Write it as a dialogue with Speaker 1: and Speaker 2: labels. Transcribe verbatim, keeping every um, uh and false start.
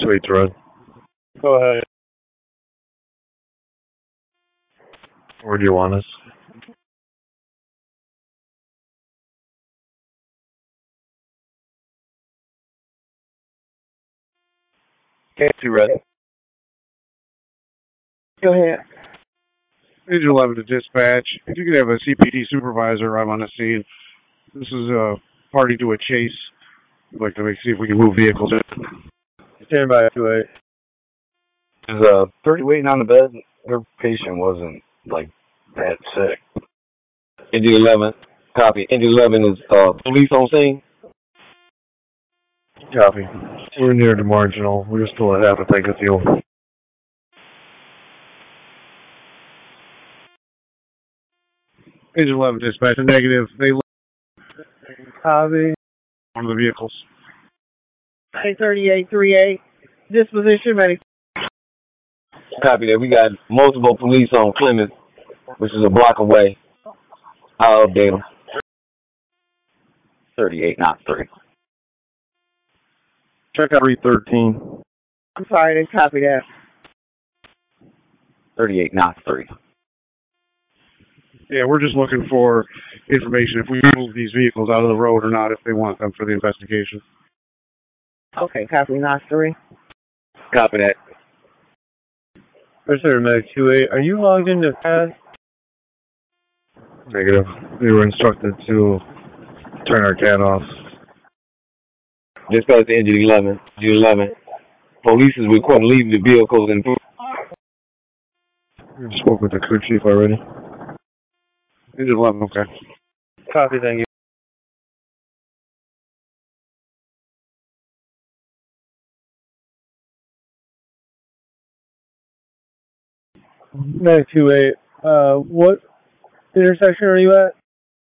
Speaker 1: Sweet thread.
Speaker 2: Go ahead.
Speaker 1: Where do you want us?
Speaker 2: Okay, two red.
Speaker 3: Go ahead.
Speaker 4: Page eleven to dispatch. If you could have a C P D supervisor arrive on the scene. This is a party to a chase. I'd like to make, see if we can move vehicles in.
Speaker 2: Stand by, two eight.
Speaker 5: Is uh thirty waiting on the bed? Their patient wasn't like that sick.
Speaker 6: Indy eleven, copy. Indy eleven is uh police on scene.
Speaker 1: Copy. We're near the marginal. We're still at half a tank of fuel.
Speaker 4: Page eleven dispatch. A negative. They
Speaker 2: Copy.
Speaker 4: one of the vehicles.
Speaker 3: A thirty-eight three eight. Disposition ready.
Speaker 6: Copy that. We got multiple police on Clemens, which is a block away. I'll update them.
Speaker 5: thirty-eight, not three.
Speaker 1: Check out three thirteen.
Speaker 3: I'm sorry, I didn't copy that.
Speaker 5: thirty-eight, not three.
Speaker 4: Yeah, we're just looking for information if we move these vehicles out of the road or not, if they want them for the investigation.
Speaker 3: Okay, copy, not three.
Speaker 6: Copy that.
Speaker 2: First Medic two eight. Are you logged into P A D?
Speaker 1: Negative. We were instructed to turn our C A D off.
Speaker 6: Dispatch to engine eleven. Engine eleven. Police is required to leave the vehicles in.
Speaker 1: We spoke with the crew chief already.
Speaker 4: Engine eleven, okay.
Speaker 2: Copy, thank you. Medic two eight. Uh, what intersection are you at?